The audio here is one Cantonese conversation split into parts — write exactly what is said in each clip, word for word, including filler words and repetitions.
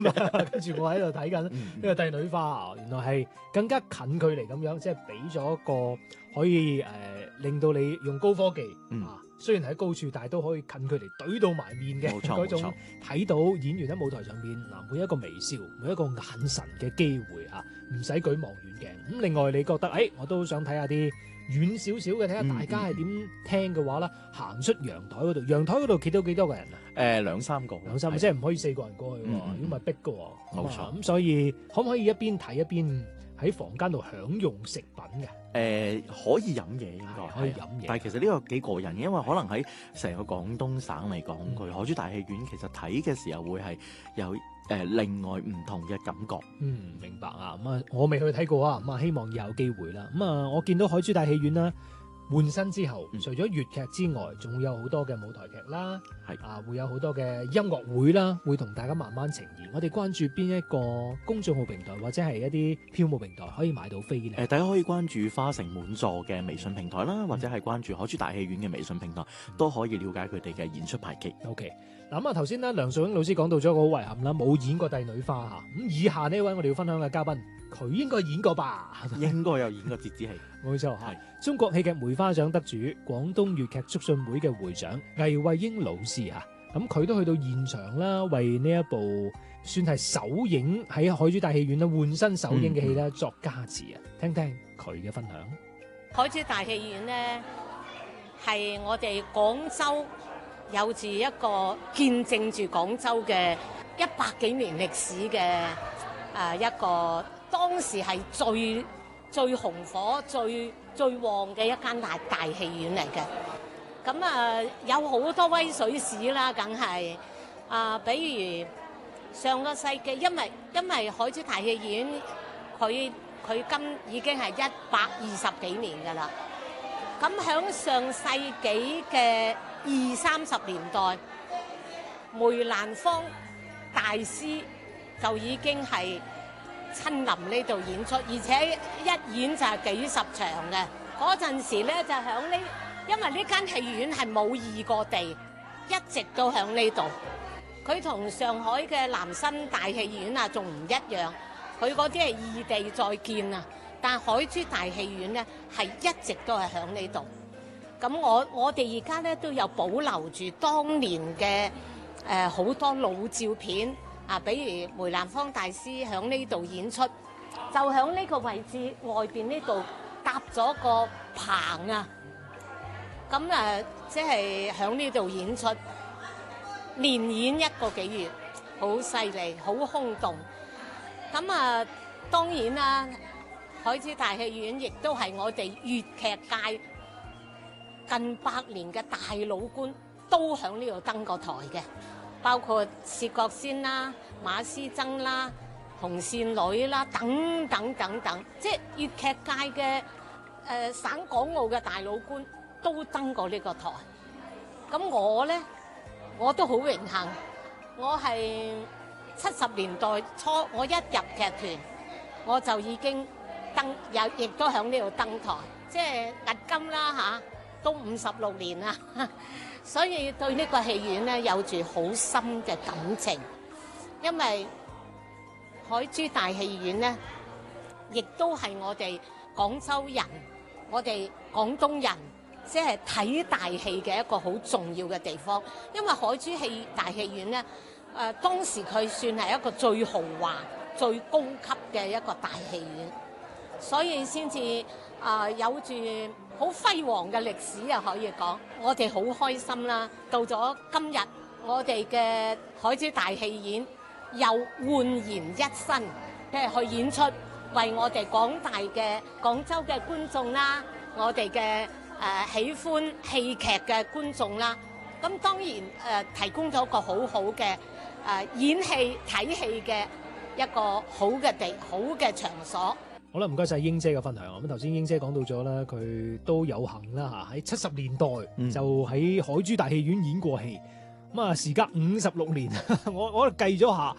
跟住我喺度睇緊呢個帝女花，原來係更加近距離咁樣，即係俾咗一個可以誒、呃、令到你用高科技、 嗯、 啊，雖然喺高處，但係都可以近距離懟到埋面嘅嗰種，睇到演員喺舞台上邊嗱每一個微笑、每一個眼神嘅機會啊，唔使舉望遠鏡。咁另外你覺得誒、哎，我都想睇下啲遠少少嘅，睇下大家係點聽嘅話啦，行、嗯、出陽台嗰度，陽台嗰度企到幾多個人啊？誒、 呃，兩三個， 兩三個，即係唔可以四個人過去，如果咪逼㗎。 冇錯。咁、 嗯、所以可唔可以一邊睇一邊喺房間度享用食品嘅？誒、 呃，可以飲嘢應該， 可以飲嘢。 但係其實呢個幾過癮，因為可能喺成個廣東省嚟講，佢、嗯、海珠大戲院其實睇嘅時候會係有誒、呃、另外唔同嘅感覺。 嗯，明白啊。咁啊，我未去睇過啊，咁啊，希望以後有機會啦。咁啊，我見到海珠大戲院啦。換新之後，除咗粵劇之外，仲會有好多嘅舞台劇啦，係啊，會有好多嘅音樂會啦，會同大家慢慢呈現。我哋關注邊一個公眾號平台或者係一啲票務平台可以買到飛咧？誒、 呃，大家可以關注花城滿座嘅微信平台啦，或者係關注海珠大戲院嘅微信平台，嗯、都可以了解佢哋嘅演出排期。 OK，嗱咁啊，頭先咧梁淑英老師講到咗個好遺憾啦，冇演過帝女花嚇。咁以下呢位我哋要分享嘅嘉賓，佢應該演過吧？ 應該有演過折子戲。 冇錯，係中國戲劇梅花獎得主、廣東粵劇促進會嘅會長魏慧英老師嚇，咁佢都去到現場啦，為呢一部算係首映喺海珠大戲院啦換新首映嘅戲咧作加持啊！聽聽佢嘅分享。 海珠大戲院呢係我哋廣州有住一個見證住廣州嘅一百幾年歷史嘅誒一個，當時係最最紅火、最最旺嘅一間大大戲院嚟嘅。咁啊，有好多威水史啦，梗係啊，比如上個世紀，因為因為海珠大戲院佢佢今已經係一百二十幾年㗎啦。咁響上世紀嘅二三十年代，梅蘭芳大師就已經係親臨呢度演出，而且一演就係幾十場嘅。嗰陣時咧就響呢，因為呢間戲院係冇異過地，一直都響呢度。佢同上海嘅南新大戲院啊，仲唔一樣。佢嗰啲係異地再建啊，但海珠大戲院咧係一直都係響呢度。咁我我哋而家咧都有保留住當年嘅誒好多老照片。啊，比如梅蘭芳大師喺呢度演出，就喺呢個位置外邊呢度搭咗個棚啊，咁誒即係喺呢度演出，連演一個幾月，好犀利，好轟動。咁啊，當然啦，海珠大戲院亦都係我哋粵劇界近百年嘅大老倌，都喺呢度登過台嘅。包括薛覺先啦、馬師曾啦、紅線女啦等等等等，即係粵劇界嘅誒、呃、省港澳嘅大老倌都登過呢個台。咁我咧我都好榮幸，我係七十年代初我一入劇團我就已經登有，亦都喺呢度登台，即係押金啦嚇，都五十六年啦。所以對呢個戲院咧有住好深嘅感情，因為海珠大戲院咧，亦都係我哋廣州人、我哋廣東人，即係睇大戲嘅一個好重要嘅地方。因為海珠戲大戲院咧，誒、呃、當時佢算係一個最豪華、最高級嘅一個大戲院，所以先至啊有住好輝煌嘅歷史啊，可以講，我哋好開心啦！到咗今日，我哋嘅海珠大戲院又煥然一新，即係去演出，為我哋廣大嘅廣州嘅觀眾啦，我哋嘅誒喜歡戲劇嘅觀眾啦，咁當然誒、呃、提供咗一個好好嘅誒演戲睇戲嘅一個好嘅地好嘅場所。 好啦，唔該晒英姐嘅分享。咁頭先英姐講到咗啦，佢都有幸啦嚇，喺七十年代就喺海珠大戲院演過戲。咁啊，時隔五十六年，我我計咗下，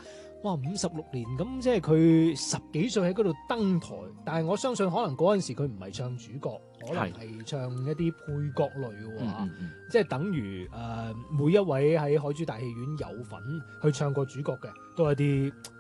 哇，五十六年咁，即係佢十幾歲喺嗰度登台，但係我相信可能嗰陣時佢唔係唱主角，可能係唱一啲配角類嘅喎， 嗯嗯嗯即係等於誒、呃、每一位喺海珠大戲院有份去唱過主角嘅，都係啲